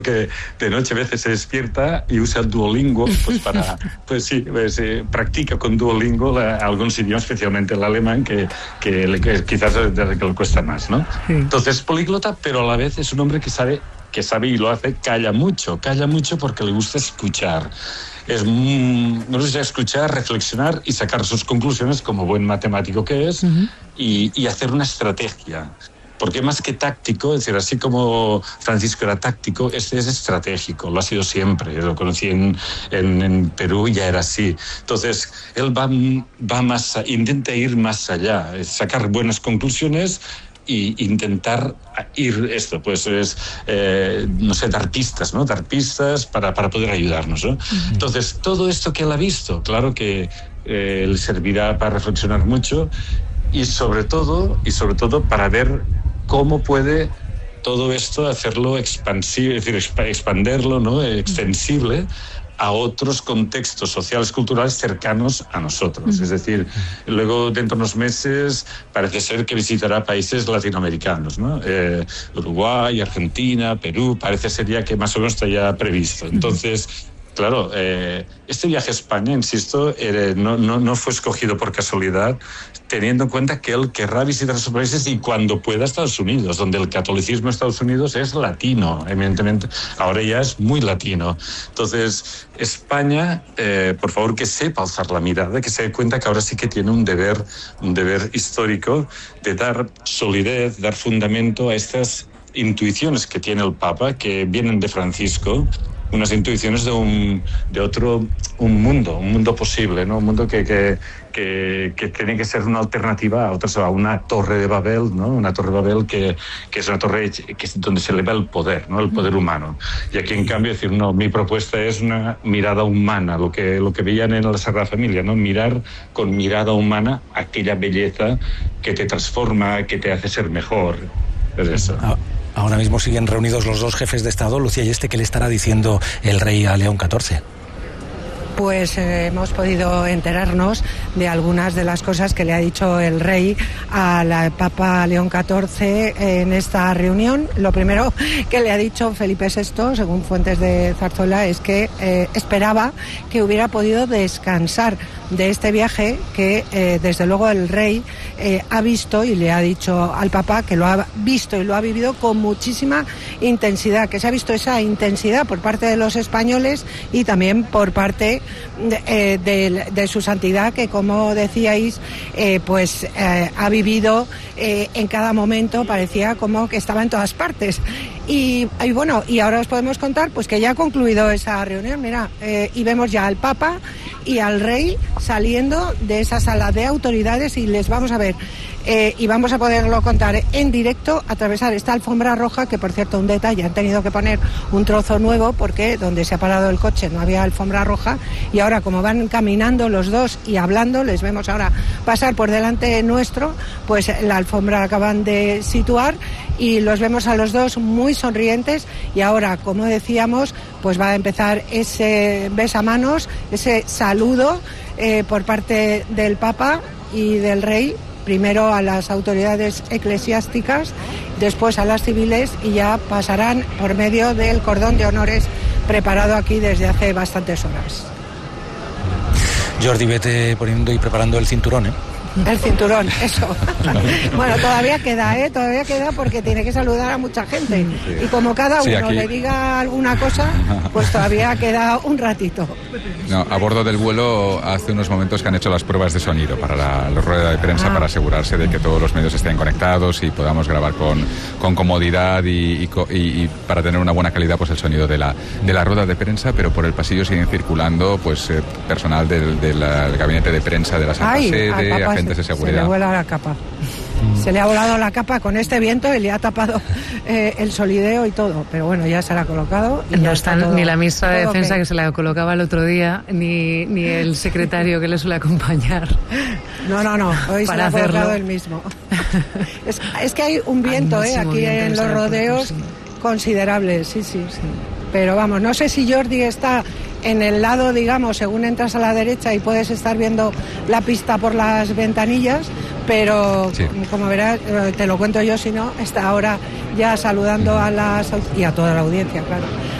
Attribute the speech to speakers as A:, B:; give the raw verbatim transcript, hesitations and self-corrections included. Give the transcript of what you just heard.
A: que de noche a veces se despierta y usa el Duolingo, pues para, pues sí, pues, eh, practica con Duolingo la, algunos idiomas, especialmente el alemán, que, que, le, que quizás que le cuesta más, ¿no? Sí. Entonces, políglota, pero a la vez es un hombre que sabe, que sabe y lo hace, calla mucho, calla mucho porque le gusta escuchar. Es, mm, no sé, escuchar, reflexionar y sacar sus conclusiones como buen matemático que es, uh-huh. y, y hacer una estrategia. Porque más que táctico, es decir, así como Francisco era táctico, este es estratégico, lo ha sido siempre. Yo lo conocí en, en, en Perú y ya era así. Entonces, él va, va más, intenta ir más allá, sacar buenas conclusiones e intentar ir esto, pues es, eh, no sé, dar pistas, ¿no? Dar pistas para, para poder ayudarnos, ¿no? Uh-huh. Entonces, todo esto que él ha visto, claro que eh, le servirá para reflexionar mucho y sobre todo, y sobre todo para ver cómo puede todo esto hacerlo expansivo, es decir, expanderlo, ¿no? Extensible a otros contextos sociales, culturales cercanos a nosotros. Es decir, luego dentro de unos meses parece ser que visitará países latinoamericanos, ¿no? Eh, Uruguay, Argentina, Perú, parece ser ya que más o menos está ya previsto. Entonces, claro, eh, este viaje a España, insisto, eh, no, no, no fue escogido por casualidad, teniendo en cuenta que él querrá visitar esos países y cuando pueda Estados Unidos, donde el catolicismo en Estados Unidos es latino, evidentemente, ahora ya es muy latino. Entonces, España, eh, por favor, que sepa alzar la mirada, que se dé cuenta que ahora sí que tiene un deber, un deber histórico de dar solidez, dar fundamento a estas intuiciones que tiene el Papa, que vienen de Francisco, unas intuiciones de un de otro un mundo, un mundo posible, ¿no? Un mundo que, que, que, que tiene que ser una alternativa a otras, a una torre de Babel, ¿no? Una torre de Babel que, que es una torre que es donde se eleva el poder, ¿no? El poder humano. Y aquí, en cambio, decir, no, mi propuesta es una mirada humana, lo que, lo que veían en la Sagrada Familia, ¿no? Mirar con mirada humana aquella belleza que te transforma, que te hace ser mejor. Es eso.
B: Ah. Ahora mismo siguen reunidos los dos jefes de Estado. Lucía, ¿y este qué le estará diciendo el rey a León catorce?
C: Pues eh, hemos podido enterarnos de algunas de las cosas que le ha dicho el rey al Papa León catorce en esta reunión. Lo primero que le ha dicho Felipe sexto, según fuentes de Zarzuela, es que eh, esperaba que hubiera podido descansar de este viaje que eh, desde luego el rey eh, ha visto y le ha dicho al Papa que lo ha visto y lo ha vivido con muchísima intensidad, que se ha visto esa intensidad por parte de los españoles y también por parte de, eh, de, de su santidad, que como decíais eh, pues eh, ha vivido eh, en cada momento, parecía como que estaba en todas partes. Y, y bueno, y ahora os podemos contar pues que ya ha concluido esa reunión, mira, eh, y vemos ya al Papa y al rey saliendo de esa sala de autoridades y les vamos a ver eh, y vamos a poderlo contar en directo, atravesar esta alfombra roja, que por cierto, un detalle, han tenido que poner un trozo nuevo porque donde se ha parado el coche no había alfombra roja y ahora como van caminando los dos y hablando, les vemos ahora pasar por delante nuestro, pues la alfombra la acaban de situar y los vemos a los dos muy sonrientes y ahora, como decíamos, pues va a empezar ese besamanos, ese saludo eh, por parte del Papa y del Rey, primero a las autoridades eclesiásticas, después a las civiles y ya pasarán por medio del cordón de honores preparado aquí desde hace bastantes horas.
B: Jordi, vete poniendo y preparando el cinturón, ¿eh?
C: El cinturón, eso. Bueno, todavía queda, ¿eh? Todavía queda porque tiene que saludar a mucha gente. Sí. Y como cada uno sí, aquí... le diga alguna cosa, pues todavía queda un ratito.
D: No, a bordo del vuelo hace unos momentos que han hecho las pruebas de sonido para la, la rueda de prensa, ah. para asegurarse de que todos los medios estén conectados y podamos grabar con, con comodidad y, y, y, y para tener una buena calidad pues el sonido de la, de la rueda de prensa, pero por el pasillo siguen circulando pues eh, personal del, del, del gabinete de prensa de la Santa
C: Ay,
D: Sede, agentes de seguridad.
C: Se le vuela la capa. Se le ha volado la capa con este viento y le ha tapado eh, el solideo y todo. Pero bueno, ya se la ha colocado. Y
E: no
C: ya
E: está
C: está todo,
E: ni la ministra de Defensa
C: que...
E: que se la colocaba el otro día, ni, ni el secretario que le suele acompañar.
C: No, no, no. Hoy
E: para
C: se la ha colocado
E: hacerlo.
C: él mismo. es, es que hay un viento eh, aquí en los rodeos sí. considerable, sí, sí, sí. Pero vamos, no sé si Jordi está en el lado, digamos, según entras a la derecha y puedes estar viendo la pista por las ventanillas, pero sí. como verás, te lo cuento yo, si no, está ahora ya saludando a las y a toda la audiencia, claro,